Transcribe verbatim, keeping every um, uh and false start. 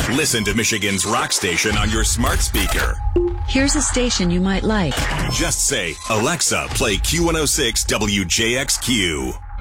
Listen to Michigan's rock station on your smart speaker. Here's a station you might like. Just say, Alexa, play Q one oh six W J X Q.